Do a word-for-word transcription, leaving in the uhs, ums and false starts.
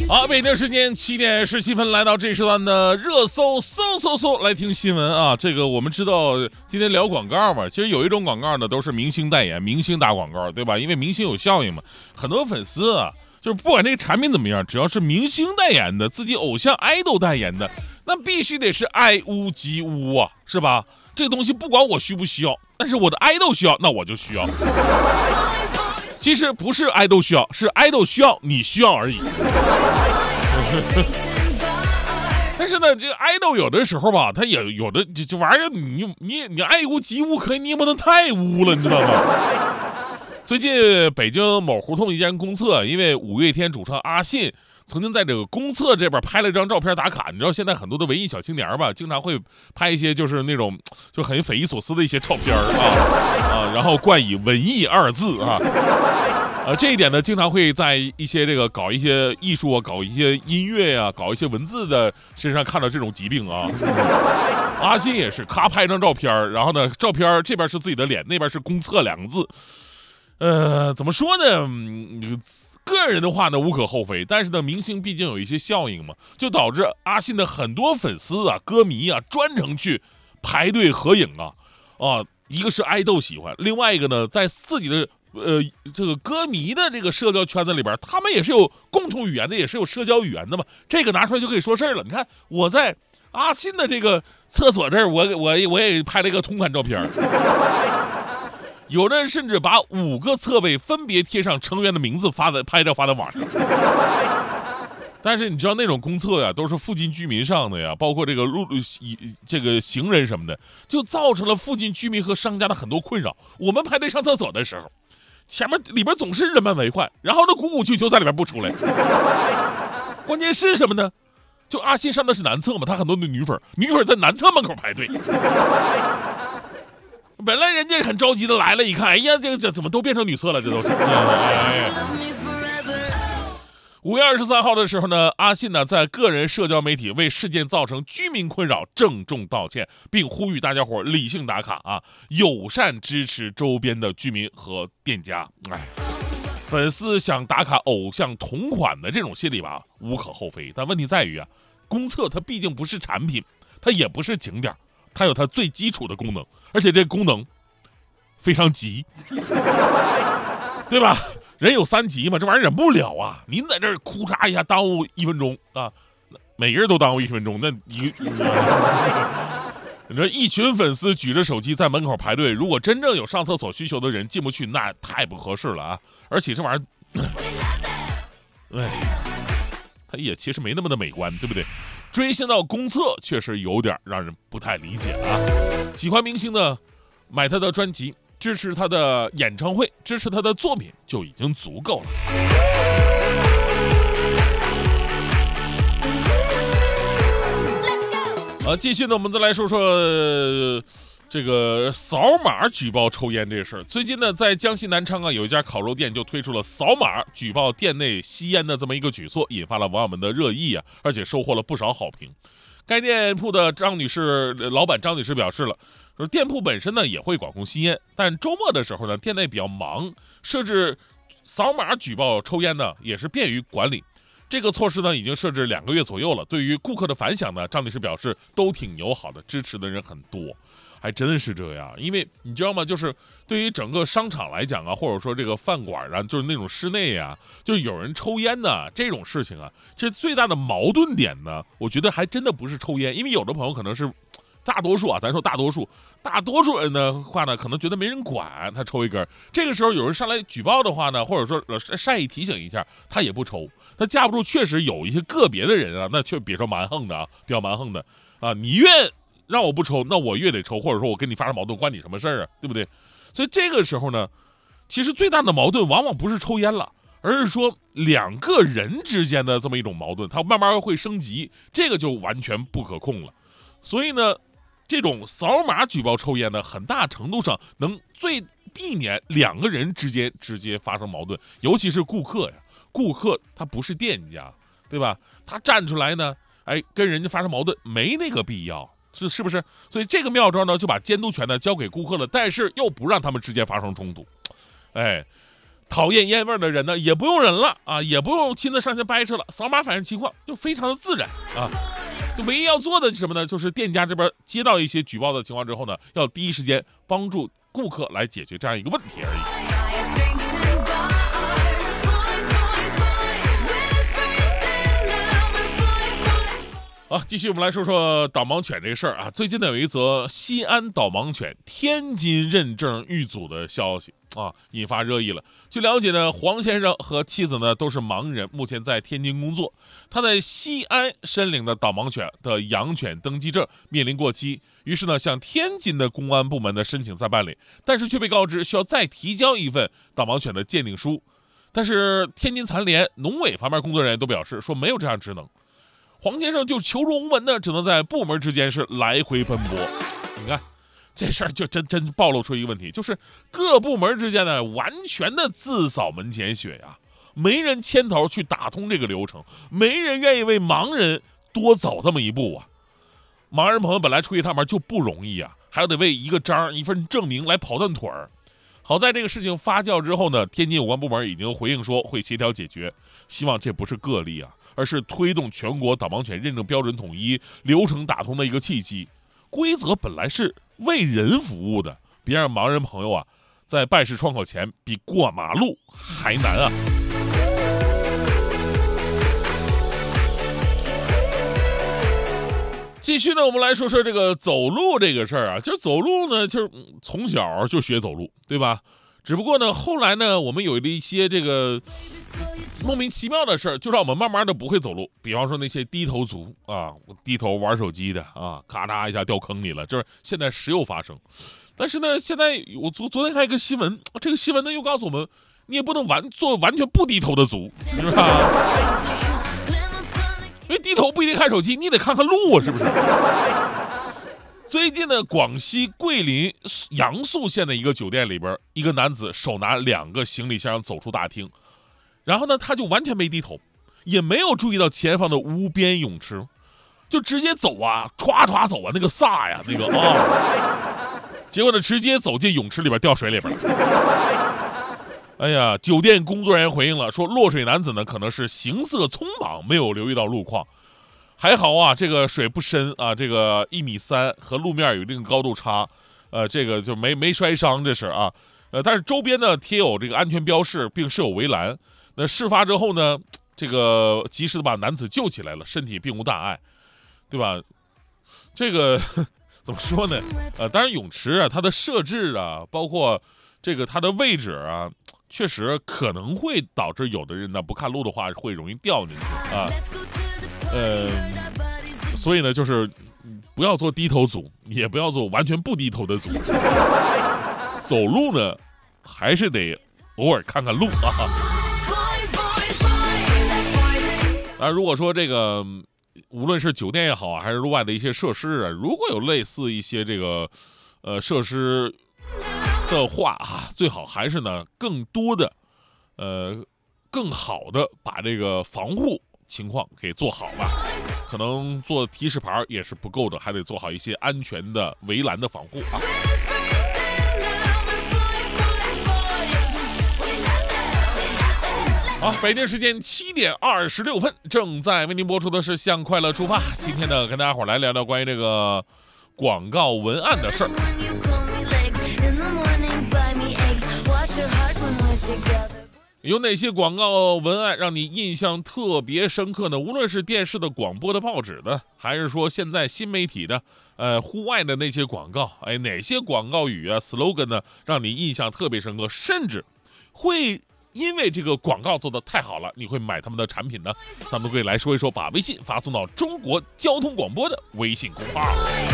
好，北京时间七点十七分，来到这时段的热搜搜搜搜，来听新闻啊。这个我们知道，今天聊广告嘛，其实有一种广告呢，都是明星代言，明星打广告，对吧？因为明星有效应嘛，很多粉丝啊，就是不管这个产品怎么样，只要是明星代言的，自己偶像爱豆代言的，那必须得是爱屋及乌啊，是吧？这个东西不管我需不需要，但是我的爱豆需要，那我就需要。其实不是爱豆需要，是爱豆需要，你需要而已。但是呢，这个爱豆有的时候吧，他也有的这这玩意儿，你你你爱屋及乌可以，你也不能太污了，你知道吗？最近北京某胡同一间公厕，因为五月天主唱阿信曾经在这个公厕这边拍了一张照片打卡。你知道现在很多的文艺小青年吧，经常会拍一些就是那种就很匪夷所思的一些照片啊啊，然后冠以文艺二字啊。呃，这一点呢，经常会在一些这个搞一些艺术啊，搞一些音乐啊，搞一些文字的身上看到这种疾病啊。阿信也是，咔拍一张照片，然后呢，照片这边是自己的脸，那边是公厕两个字。呃，怎么说呢？嗯，个人的话呢无可厚非，但是呢，明星毕竟有一些效应嘛，就导致阿信的很多粉丝啊、歌迷啊专程去排队合影啊啊，一个是爱豆喜欢，另外一个呢，在自己的呃这个歌迷的这个社交圈子里边，他们也是有共同语言的，也是有社交语言的嘛，这个拿出来就可以说事儿了。你看我在阿信的这个厕所这儿，我我我也拍了一个同款照片。有人甚至把五个侧位分别贴上成员的名字发在拍照发在网上。但是你知道那种公厕呀，都是附近居民上的呀，包括这个路这个行人什么的，就造成了附近居民和商家的很多困扰。我们排队上厕所的时候，前面里边总是人满为患，然后呢鼓鼓秋秋在里边不出来。关键是什么呢？就阿信上的是男厕嘛，他很多的女粉，女粉在男厕门口排队。本来人家很着急的来了，一看，哎呀，这这怎么都变成女厕了？这都是。五月二十三号的时候呢，阿信呢在个人社交媒体为事件造成居民困扰郑重道歉，并呼吁大家伙理性打卡啊，友善支持周边的居民和店家。哎，粉丝想打卡偶像同款的这种心理吧，无可厚非。但问题在于啊，公厕它毕竟不是产品，它也不是景点。它有它最基础的功能，而且这个功能非常急，对吧？人有三急嘛，这玩意儿忍不了啊！您在这儿哭嚓一下耽误一分钟啊，每个人都耽误一分钟，那一你说一群粉丝举着手机在门口排队，如果真正有上厕所需求的人进不去，那太不合适了啊！而且这玩意儿，哎，它也其实没那么的美观，对不对？追星到公厕确实有点让人不太理解啊。喜欢明星呢，买他的专辑，支持他的演唱会，支持他的作品就已经足够了。啊，继续呢，我们再来说说、呃、这个扫码举报抽烟这事儿。最近呢，在江西南昌啊，有一家烤肉店就推出了扫码举报店内吸烟的这么一个举措，引发了网友们的热议啊，而且收获了不少好评。该店铺的张女士，老板张女士表示了，说店铺本身呢也会管控吸烟，但周末的时候呢，店内比较忙，设置扫码举报抽烟呢也是便于管理。这个措施呢已经设置两个月左右了，对于顾客的反响呢，张女士表示都挺友好的，支持的人很多。还真是这样，因为你知道吗？就是对于整个商场来讲啊，或者说这个饭馆啊，就是那种室内啊，就有人抽烟呢，这种事情啊，其实最大的矛盾点呢，我觉得还真的不是抽烟，因为有的朋友可能是大多数啊，咱说大多数，大多数人的话呢，可能觉得没人管，他抽一根，这个时候有人上来举报的话呢，或者说善意提醒一下，他也不抽，他架不住确实有一些个别的人啊，那却别说蛮横的啊，比较蛮横的啊，你愿让我不抽，那我越得抽，或者说我跟你发生矛盾，关你什么事儿啊？对不对？所以这个时候呢，其实最大的矛盾往往不是抽烟了，而是说两个人之间的这么一种矛盾，它慢慢会升级，这个就完全不可控了。所以呢，这种扫码举报抽烟呢，很大程度上能最避免两个人之间直接发生矛盾，尤其是顾客呀，顾客他不是店家，对吧？他站出来呢，哎，跟人家发生矛盾，没那个必要。是是不是？所以这个妙招呢，就把监督权呢交给顾客了，但是又不让他们之间发生冲突。哎， 讨厌烟味的人呢，也不用忍了啊，也不用亲自上前掰扯了，扫码反映情况就非常的自然啊。就唯一要做的是什么呢？就是店家这边接到一些举报的情况之后呢，要第一时间帮助顾客来解决这样一个问题而已。好，继续我们来说说导盲犬这个事儿啊。最近呢有一则西安导盲犬天津认证遇阻的消息啊，引发热议了。据了解呢，黄先生和妻子呢都是盲人，目前在天津工作。他在西安申领的导盲犬的养犬登记证面临过期，于是呢向天津的公安部门的申请再办理，但是却被告知需要再提交一份导盲犬的鉴定书。但是天津残联、农委方面工作人员都表示说没有这项职能。黄先生就求助无门呢，只能在部门之间是来回奔波。你看这事儿就真真暴露出一个问题，就是各部门之间呢完全的自扫门前雪呀，没人牵头去打通这个流程，没人愿意为盲人多走这么一步啊。盲人朋友本来出一趟门就不容易啊，还要得为一个章一份证明来跑断腿儿。好在这个事情发酵之后呢，天津有关部门已经回应说会协调解决，希望这不是个例啊，而是推动全国导盲犬认证标准统一、流程打通的一个契机。规则本来是为人服务的，别让盲人朋友啊在办事窗口前比过马路还难啊。继续呢，我们来说说这个走路这个事儿啊。就是走路呢，就是从小就学走路，对吧？只不过呢，后来呢，我们有了一些这个莫名其妙的事儿，就让我们慢慢的不会走路。比方说那些低头族啊，低头玩手机的啊，咔嚓一下掉坑里了，就是现在时有发生。但是呢，现在我昨昨天看一个新闻，这个新闻呢又告诉我们，你也不能完做完全不低头的族，是吧？因为低头不一定看手机，你得看看路啊，是不是？最近呢，广西桂林阳宿县的一个酒店里边，一个男子手拿两个行李箱走出大厅，然后呢，他就完全没低头，也没有注意到前方的无边泳池，就直接走啊，歘歘走啊，那个飒呀，那个啊，结果呢，直接走进泳池里边掉水里边了。哎呀，酒店工作人员回应了，说落水男子呢可能是行色匆忙，没有留意到路况。还好啊，这个水不深啊，这个一米三和路面有一定高度差，呃，这个就没没摔伤，这是啊，呃，但是周边呢贴有这个安全标识，并设有围栏。那事发之后呢，这个及时的把男子救起来了，身体并无大碍，对吧？这个怎么说呢？呃，当然泳池啊，它的设置啊，包括这个它的位置啊，确实可能会导致有的人呢不看路的话会容易掉进去啊。呃，所以呢，就是不要做低头族，也不要做完全不低头的族。走路呢，还是得偶尔看看路啊。啊，如果说这个无论是酒店也好啊，还是路外的一些设施啊，如果有类似一些这个呃设施的话啊，最好还是呢更多的呃更好的把这个防护情况给做好吧。可能做提示牌也是不够的，还得做好一些安全的围栏的防护啊。好，北京时间七点二十六分，正在为您播出的是《向快乐出发》。今天呢，跟大家伙来聊聊关于这个广告文案的事儿。有哪些广告文案让你印象特别深刻呢？无论是电视的、广播的、报纸的，还是说现在新媒体的，呃，户外的那些广告，哎，哪些广告语啊、slogan 呢，让你印象特别深刻，甚至会因为这个广告做得太好了，你会买他们的产品呢？咱们可以来说一说，把微信发送到中国交通广播的微信公号。